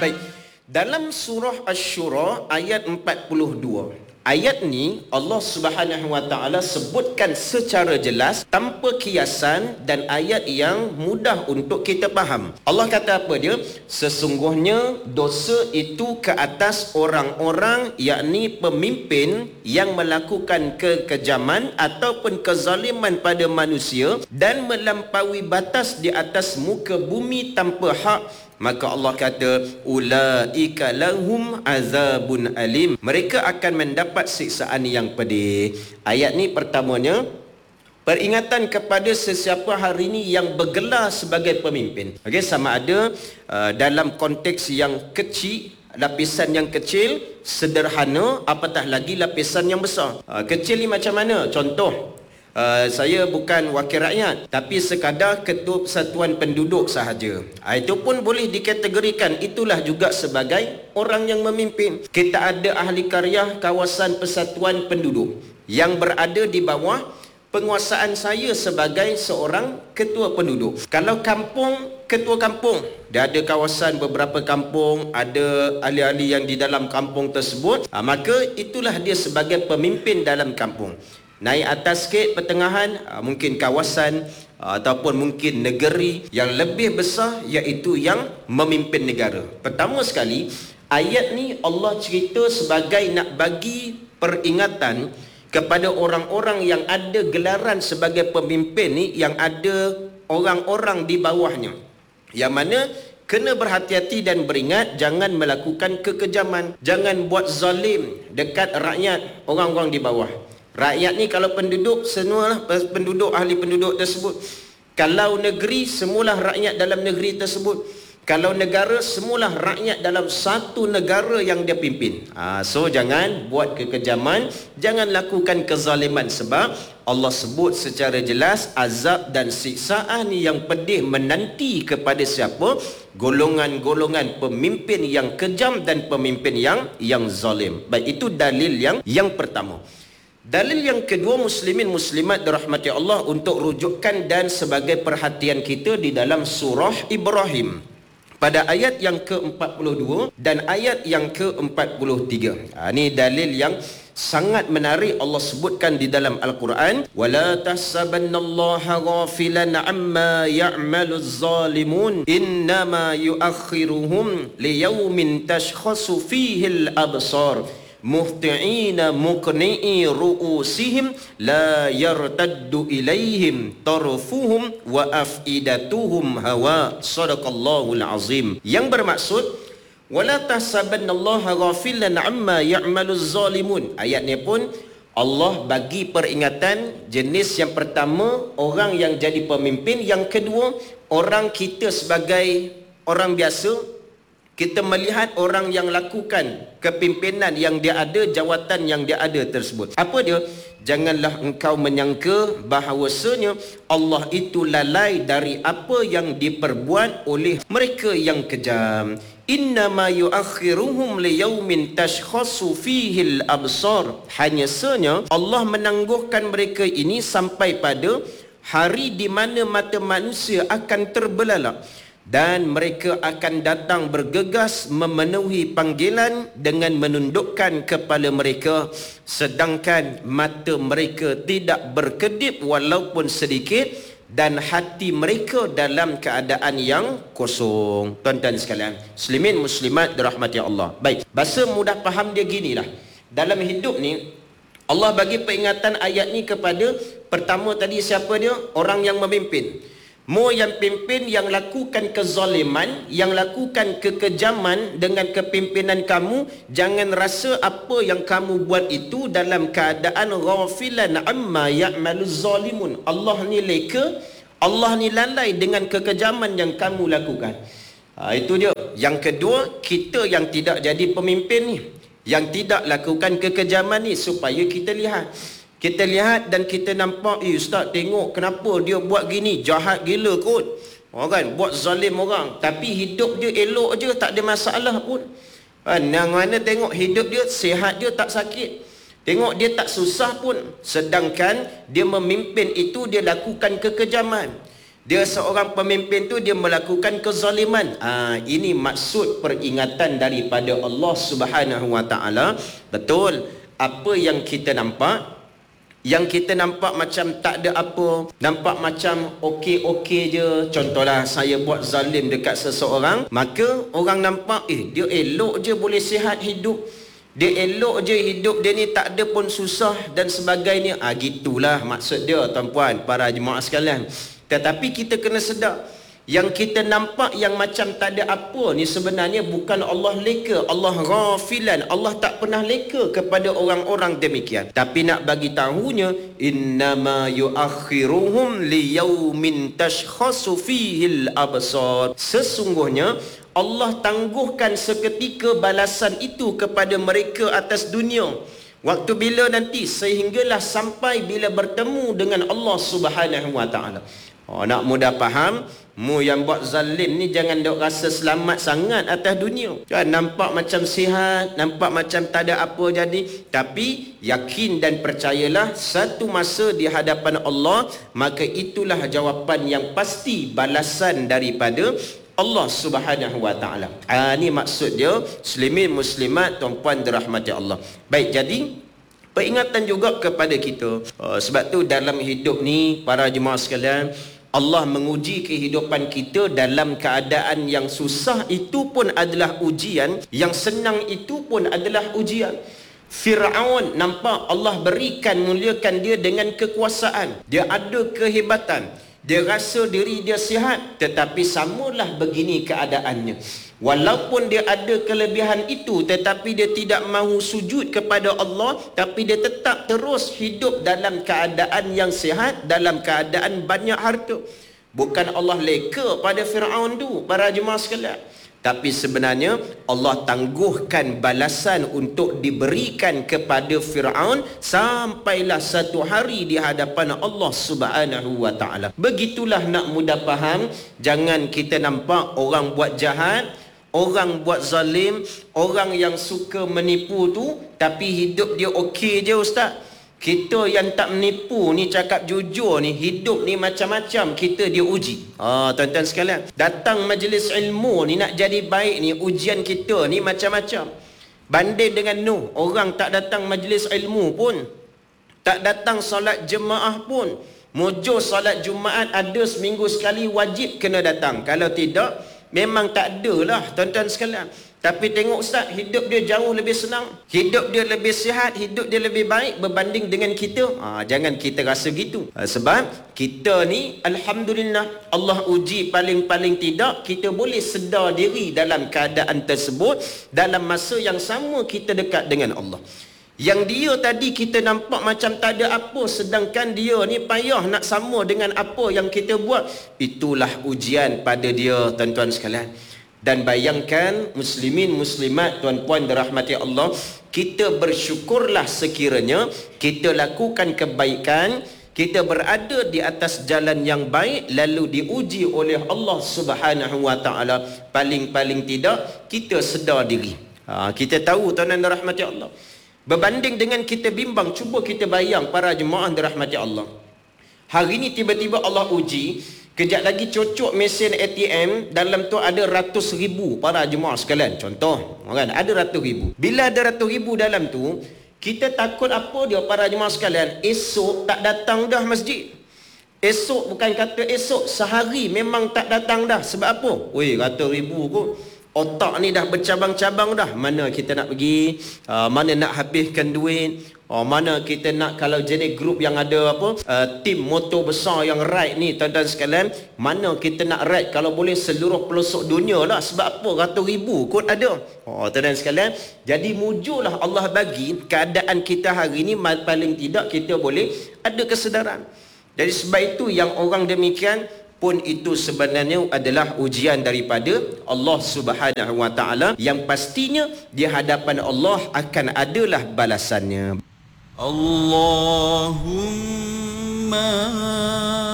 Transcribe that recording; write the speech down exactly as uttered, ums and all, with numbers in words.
Baik, dalam surah Asy-Syura ayat empat puluh dua. Ayat ni Allah Subhanahu wa taala sebutkan secara jelas tanpa kiasan dan ayat yang mudah untuk kita faham. Allah kata apa dia? Sesungguhnya dosa itu ke atas orang-orang, yakni pemimpin yang melakukan kekejaman ataupun kezaliman pada manusia dan melampaui batas di atas muka bumi tanpa hak. Maka Allah kata, ulaika lahum azabun alim. Mereka akan mendapat siksaan yang pedih. Ayat ni pertamanya peringatan kepada sesiapa hari ini yang bergelar sebagai pemimpin. Okey, sama ada uh, dalam konteks yang kecil, lapisan yang kecil, sederhana, apatah lagi lapisan yang besar. Uh, kecil ni macam mana? Contoh, Uh, saya bukan wakil rakyat, tapi sekadar ketua persatuan penduduk sahaja. Uh, itu pun boleh dikategorikan, itulah juga sebagai orang yang memimpin. Kita ada ahli karya kawasan persatuan penduduk yang berada di bawah penguasaan saya sebagai seorang ketua penduduk. Kalau kampung, ketua kampung, dia ada kawasan beberapa kampung, ada ahli-ahli yang di dalam kampung tersebut, uh, maka itulah dia sebagai pemimpin dalam kampung. Naik atas sikit pertengahan, mungkin kawasan ataupun mungkin negeri yang lebih besar, iaitu yang memimpin negara. Pertama sekali, ayat ni Allah cerita sebagai nak bagi peringatan kepada orang-orang yang ada gelaran sebagai pemimpin ni, yang ada orang-orang di bawahnya, yang mana kena berhati-hati dan beringat jangan melakukan kekejaman, jangan buat zalim dekat rakyat, orang-orang di bawah. Rakyat ni kalau penduduk, semualah penduduk, ahli penduduk tersebut. Kalau negeri, semualah rakyat dalam negeri tersebut. Kalau negara, semualah rakyat dalam satu negara yang dia pimpin. Ha, so jangan buat kekejaman, jangan lakukan kezaliman, sebab Allah sebut secara jelas azab dan siksaan yang pedih menanti kepada siapa? Golongan-golongan pemimpin yang kejam dan pemimpin yang yang zalim. Baik, itu dalil yang yang pertama. Dalil yang kedua, muslimin muslimat dirahmati Allah, untuk rujukan dan sebagai perhatian kita di dalam surah Ibrahim pada ayat yang ke empat puluh dua dan ayat yang ke empat puluh tiga. Ha, ini dalil yang sangat menarik Allah sebutkan di dalam Al-Quran. Wala tahsabannallaha ghafilan amma ya'maluz zalimun innama yuakhiruhum liyaumin tashkhasu fihi al-absar muhti'ina muqni'i ru'usihim la yartaddu ilaihim tarfuhum wa afidatuhum hawa. Sadaqallahul azim. Yang bermaksud, wala tahsabannallaha ghafilan amma ya'maluz zalimun. Ayat ni pun Allah bagi peringatan. Jenis yang pertama, orang yang jadi pemimpin. Yang kedua, orang kita sebagai orang biasa, kita melihat orang yang lakukan kepimpinan yang dia ada, jawatan yang dia ada tersebut. Apa dia? Janganlah engkau menyangka bahawasanya Allah itu lalai dari apa yang diperbuat oleh mereka yang kejam. Innama yuakhiruhum liyaumin tashkhasu fihi al-absar. Hanya sahaja Allah menangguhkan mereka ini sampai pada hari di mana mata manusia akan terbelalak, dan mereka akan datang bergegas memenuhi panggilan dengan menundukkan kepala mereka, sedangkan mata mereka tidak berkedip walaupun sedikit, dan hati mereka dalam keadaan yang kosong. Tuan-tuan sekalian, muslimin muslimat dirahmati Allah. Baik, bahasa mudah faham dia ginilah. Dalam hidup ni Allah bagi peringatan ayat ni kepada, pertama tadi siapa dia? Orang yang memimpin. Mu yang pimpin, yang lakukan kezaliman, yang lakukan kekejaman dengan kepimpinan kamu, jangan rasa apa yang kamu buat itu dalam keadaan ghafilan amma ya'maluz zalimun. Allah ni leka, Allah ni lalai dengan kekejaman yang kamu lakukan. Ha, itu dia. Yang kedua, kita yang tidak jadi pemimpin ni, yang tidak lakukan kekejaman ni, supaya kita lihat. Kita lihat dan kita nampak, eh ustaz, tengok kenapa dia buat gini, jahat gila kot. Oh kan, buat zalim orang, tapi hidup dia elok je, tak ada masalah pun. Kan, yang mana tengok hidup dia sihat je, tak sakit. Tengok dia tak susah pun. Sedangkan dia memimpin itu, dia lakukan kekejaman. Dia seorang pemimpin tu dia melakukan kezaliman. Ah, ini maksud peringatan daripada Allah Subhanahu Wa Taala. Betul, apa yang kita nampak, yang kita nampak macam tak ada apa, nampak macam okey-okey je. Contohlah saya buat zalim dekat seseorang, maka orang nampak eh dia elok je boleh sihat hidup, dia elok je hidup dia ni tak ada pun susah dan sebagainya. Ah, gitulah maksud dia tuan-puan, para jemaah sekalian. Tetapi kita kena sedar, yang kita nampak yang macam tak ada apa ni sebenarnya bukan Allah leka, Allah ghafilan, Allah tak pernah leka kepada orang-orang demikian. Tapi nak bagi tahunya, innama yuakhiruhum liyaumin tashkhasu fihil absar. Sesungguhnya Allah tangguhkan seketika balasan itu kepada mereka atas dunia. Waktu bila nanti, sehinggalah sampai bila bertemu dengan Allah Subhanahu Wa Taala. Oh, nak mudah faham, mu yang buat zalim ni jangan dok rasa selamat sangat atas dunia. Kan nampak macam sihat, nampak macam tak ada apa jadi, tapi yakin dan percayalah satu masa di hadapan Allah, maka itulah jawapan yang pasti, balasan daripada Allah Subhanahu Wa Taala. Ah, ni maksud dia, muslimin muslimat tuan-puan dirahmati Allah. Baik, jadi peringatan juga kepada kita. Uh, sebab tu dalam hidup ni para jemaah sekalian, Allah menguji kehidupan kita dalam keadaan yang susah itu pun adalah ujian, yang senang itu pun adalah ujian. Fir'aun nampak Allah berikan, muliakan dia dengan kekuasaan, dia ada kehebatan, dia rasa diri dia sihat, tetapi samalah begini keadaannya. Walaupun dia ada kelebihan itu, tetapi dia tidak mahu sujud kepada Allah, tapi dia tetap terus hidup dalam keadaan yang sihat, dalam keadaan banyak harta. Bukan Allah leka pada Fir'aun tu, para jemaah sekalian, tapi sebenarnya Allah tangguhkan balasan untuk diberikan kepada Fir'aun sampailah satu hari di hadapan Allah Subhanahu Wa Taala. Begitulah nak mudah faham, jangan kita nampak orang buat jahat, orang buat zalim, orang yang suka menipu tu, tapi hidup dia okey je ustaz. Kita yang tak menipu ni, cakap jujur ni, hidup ni macam-macam kita dia uji. Ah, tuan-tuan sekalian, datang majlis ilmu ni nak jadi baik ni, ujian kita ni macam-macam. Banding dengan Nuh, orang tak datang majlis ilmu pun, tak datang solat jemaah pun, mujur solat Jumaat ada seminggu sekali, wajib kena datang. Kalau tidak, memang tak ada lah tuan-tuan sekalian. Tapi tengok ustaz, hidup dia jauh lebih senang, hidup dia lebih sihat, hidup dia lebih baik berbanding dengan kita. Ha, jangan kita rasa gitu. Ha, sebab kita ni alhamdulillah Allah uji, paling-paling tidak kita boleh sedar diri dalam keadaan tersebut. Dalam masa yang sama kita dekat dengan Allah. Yang dia tadi kita nampak macam tak ada apa, sedangkan dia ni payah nak sama dengan apa yang kita buat. Itulah ujian pada dia tuan-tuan sekalian. Dan bayangkan muslimin muslimat tuan-puan dirahmati Allah, kita bersyukurlah sekiranya kita lakukan kebaikan, kita berada di atas jalan yang baik, lalu diuji oleh Allah Subhanahu Wa Taala. Paling-paling tidak kita sedar diri. Ha, kita tahu tuan-tuan dirahmati Allah. Berbanding dengan kita bimbang, cuba kita bayang para jemaah dirahmati Allah. Hari ni tiba-tiba Allah uji, kejap lagi cocok mesin A T M, dalam tu ada ratus ribu para jemaah sekalian. Contoh, kan, ada ratus ribu. Bila ada ratus ribu dalam tu, kita takut apa dia para jemaah sekalian? Esok tak datang dah masjid. Esok bukan kata esok, sehari memang tak datang dah. Sebab apa? Weh, ratus ribu kot. Otak ni dah bercabang-cabang dah. Mana kita nak pergi, uh, mana nak habiskan duit, oh, mana kita nak, kalau jenis grup yang ada apa, uh, tim motor besar yang ride ni tuan-tuan sekalian, mana kita nak ride kalau boleh seluruh pelosok dunia lah. Sebab apa? Ratus ribu kot ada. Oh, tuan-tuan sekalian, jadi mujurlah Allah bagi keadaan kita hari ni, paling tidak kita boleh ada kesedaran. Jadi sebab itu yang orang demikian pun itu sebenarnya adalah ujian daripada Allah Subhanahu Wa Taala, yang pastinya di hadapan Allah akan adalah balasannya. Allahumma